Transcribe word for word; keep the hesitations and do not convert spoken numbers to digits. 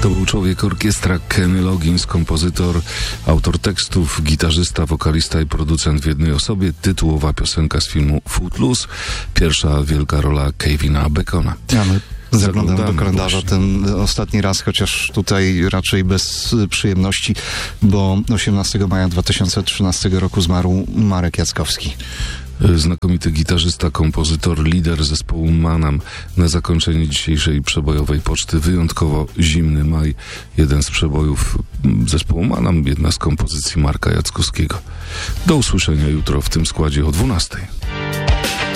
To był człowiek orkiestra Kenny Loggins, kompozytor, autor tekstów, gitarzysta, wokalista i producent w jednej osobie. Tytułowa piosenka z filmu Footloose. Pierwsza wielka rola Kevina Bacona. Ja my zaglądam do kalendarza właśnie. ten ostatni raz, chociaż tutaj raczej bez przyjemności, bo osiemnastego maja dwa tysiące trzynastego roku zmarł Marek Jackowski. Znakomity gitarzysta, kompozytor, lider zespołu Manam. Na zakończenie dzisiejszej przebojowej poczty wyjątkowo Zimny Maj. Jeden z przebojów zespołu Manam, jedna z kompozycji Marka Jackowskiego. Do usłyszenia jutro w tym składzie o dwunastej.